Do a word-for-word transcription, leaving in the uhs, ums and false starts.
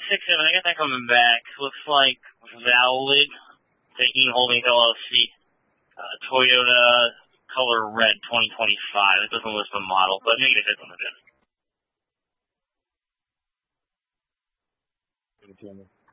six seven, I got that coming back. Looks like valid. Taking Holdings L L C. Uh, Toyota color red twenty twenty-five. It doesn't list the model, but negative hits on the bid.